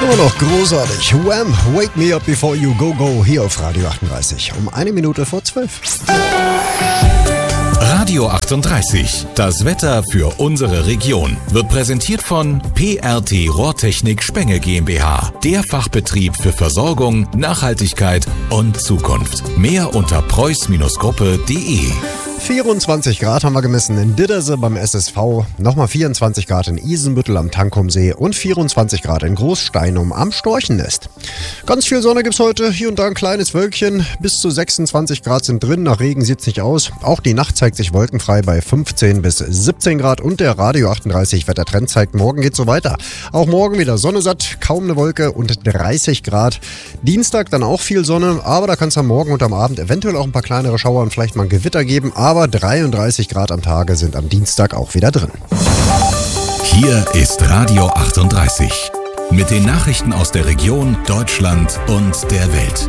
Immer noch großartig. Wham! Wake Me Up Before You Go Go hier auf Radio 38. Um 1:01. Radio 38, das Wetter für unsere Region, wird präsentiert von PRT Rohrtechnik Spenge GmbH, der Fachbetrieb für Versorgung, Nachhaltigkeit und Zukunft. Mehr unter preuß-gruppe.de. 24 Grad haben wir gemessen in Didderse beim SSV, nochmal 24 Grad in Isenbüttel am Tankumsee und 24 Grad in Großsteinum am Storchennest. Ganz viel Sonne gibt's heute, hier und da ein kleines Wölkchen, bis zu 26 Grad sind drin, nach Regen sieht's nicht aus. Auch die Nacht zeigt sich wolkenfrei bei 15 bis 17 Grad und der Radio 38 Wettertrend zeigt, morgen geht's so weiter. Auch morgen wieder Sonne satt, kaum eine Wolke und 30 Grad. Dienstag dann auch viel Sonne, aber da kann es am Morgen und am Abend eventuell auch ein paar kleinere Schauer und vielleicht mal ein Gewitter geben, aber 33 Grad am Tage sind am Dienstag auch wieder drin. Hier ist Radio 38 mit den Nachrichten aus der Region, Deutschland und der Welt.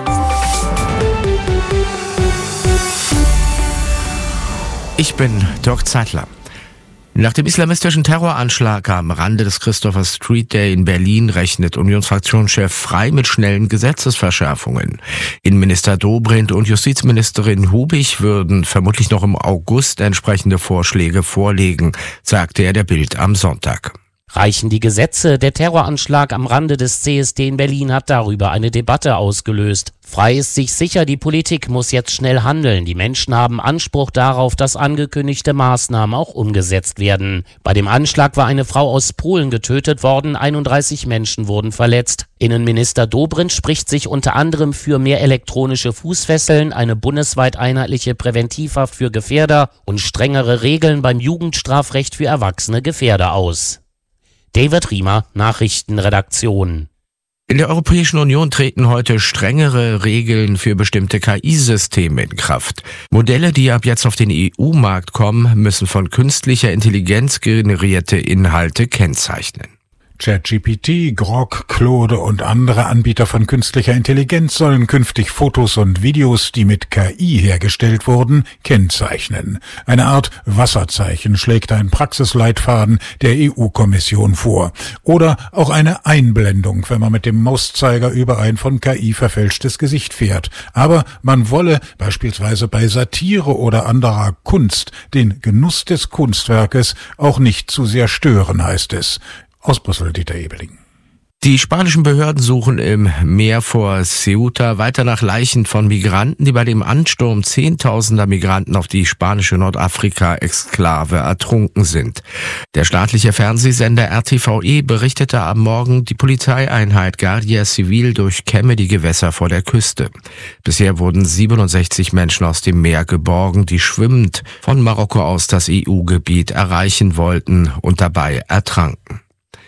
Ich bin Dirk Zeitler. Nach dem islamistischen Terroranschlag am Rande des Christopher Street Day in Berlin rechnet Unionsfraktionschef Frey mit schnellen Gesetzesverschärfungen. Innenminister Dobrindt und Justizministerin Hubig würden vermutlich noch im August entsprechende Vorschläge vorlegen, sagte er der Bild am Sonntag. Reichen die Gesetze? Der Terroranschlag am Rande des CSD in Berlin hat darüber eine Debatte ausgelöst. Frey ist sich sicher, die Politik muss jetzt schnell handeln. Die Menschen haben Anspruch darauf, dass angekündigte Maßnahmen auch umgesetzt werden. Bei dem Anschlag war eine Frau aus Polen getötet worden, 31 Menschen wurden verletzt. Innenminister Dobrindt spricht sich unter anderem für mehr elektronische Fußfesseln, eine bundesweit einheitliche Präventivhaft für Gefährder und strengere Regeln beim Jugendstrafrecht für erwachsene Gefährder aus. David Riemer, Nachrichtenredaktion. In der Europäischen Union treten heute strengere Regeln für bestimmte KI-Systeme in Kraft. Modelle, die ab jetzt auf den EU-Markt kommen, müssen von künstlicher Intelligenz generierte Inhalte kennzeichnen. ChatGPT, Grok, Claude und andere Anbieter von künstlicher Intelligenz sollen künftig Fotos und Videos, die mit KI hergestellt wurden, kennzeichnen. Eine Art Wasserzeichen schlägt ein Praxisleitfaden der EU-Kommission vor. Oder auch eine Einblendung, wenn man mit dem Mauszeiger über ein von KI verfälschtes Gesicht fährt. Aber man wolle beispielsweise bei Satire oder anderer Kunst den Genuss des Kunstwerkes auch nicht zu sehr stören, heißt es. Aus Brüssel, Dieter Ebeling. Die spanischen Behörden suchen im Meer vor Ceuta weiter nach Leichen von Migranten, die bei dem Ansturm zehntausender Migranten auf die spanische Nordafrika-Exklave ertrunken sind. Der staatliche Fernsehsender RTVE berichtete am Morgen, die Polizeieinheit Guardia Civil durchkämme die Gewässer vor der Küste. Bisher wurden 67 Menschen aus dem Meer geborgen, die schwimmend von Marokko aus das EU-Gebiet erreichen wollten und dabei ertranken.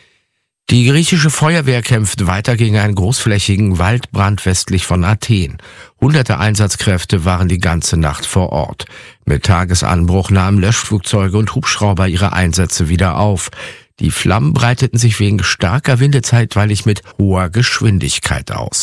Die griechische Feuerwehr kämpft weiter gegen einen großflächigen Waldbrand westlich von Athen. Hunderte Einsatzkräfte waren die ganze Nacht vor Ort. Mit Tagesanbruch nahmen Löschflugzeuge und Hubschrauber ihre Einsätze wieder auf. Die Flammen breiteten sich wegen starker Winde zeitweilig mit hoher Geschwindigkeit aus.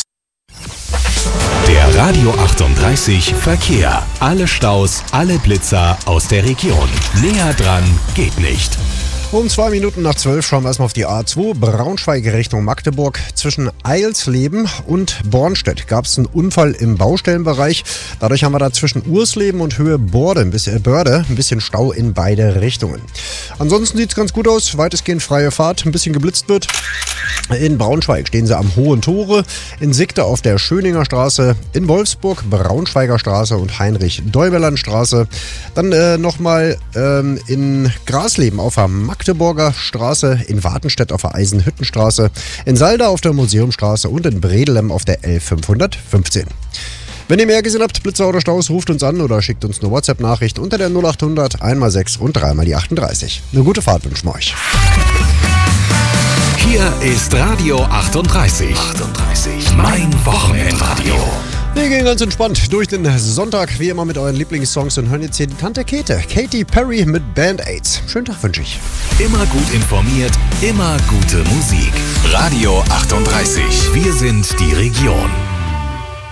Der Radio 38 Verkehr. Alle Staus, alle Blitzer aus der Region. Näher dran geht nicht. Um 11:02 schauen wir erstmal auf die A2, Braunschweig Richtung Magdeburg. Zwischen Eilsleben und Bornstedt gab es einen Unfall im Baustellenbereich. Dadurch haben wir da zwischen Ursleben und Höhe Börde ein bisschen Stau in beide Richtungen. Ansonsten sieht es ganz gut aus, weitestgehend freie Fahrt, ein bisschen geblitzt wird. In Braunschweig stehen sie am Hohen Tore, in Sigte auf der Schöninger Straße, in Wolfsburg Braunschweiger Straße und Heinrich-Deubeland Straße. Dann nochmal in Grasleben auf der Magdeburger Straße, in Wartenstedt auf der Eisenhüttenstraße, in Salda auf der Museumstraße und in Bredelem auf der L515. Wenn ihr mehr gesehen habt, Blitzer oder Staus, ruft uns an oder schickt uns eine WhatsApp-Nachricht unter der 0800 1x6 und 3x38. Eine gute Fahrt wünschen wir euch. Hier ist Radio 38. Mein Wochenendradio. Wir gehen ganz entspannt durch den Sonntag, wie immer mit euren Lieblingssongs und hören jetzt hier die Tante Käthe, Katy Perry mit Band-Aids. Schönen Tag wünsche ich. Immer gut informiert, immer gute Musik. Radio 38. Wir sind die Region.